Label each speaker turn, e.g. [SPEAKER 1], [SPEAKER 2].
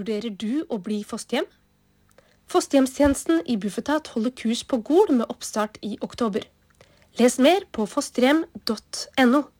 [SPEAKER 1] Vurderer du å bli fosterhjem? Fosterhjemstjenesten i Bufetat holder kurs på Gol med oppstart i oktober. Les mer på fosterhjem.no.